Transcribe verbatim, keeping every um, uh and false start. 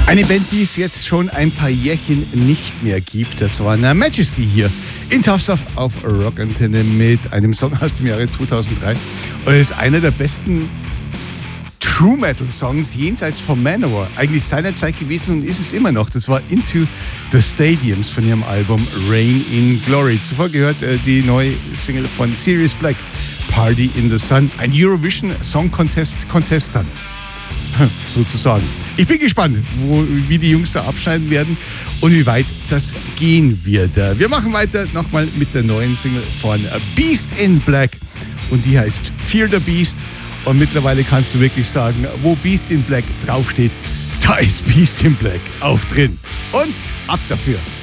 Eine Band, die es jetzt schon ein paar Jährchen nicht mehr gibt, das war Na Majesty hier in Tough Stuff auf Rock Antenne mit einem Song aus dem Jahre zweitausenddrei. Und es ist einer der besten True Metal Songs jenseits von Manowar. Eigentlich seinerzeit gewesen und ist es immer noch. Das war Into the Stadiums von ihrem Album Rain in Glory. Zuvor gehört äh, die neue Single von Sirius Black, Party in the Sun, ein Eurovision Song Contest Contestant. Sozusagen. Ich bin gespannt, wo, wie die Jungs da abschneiden werden und wie weit das gehen wird. Wir machen weiter nochmal mit der neuen Single von Beast in Black und die heißt Fear the Beast. Und mittlerweile kannst du wirklich sagen, wo Beast in Black draufsteht, da ist Beast in Black auch drin. Und ab dafür.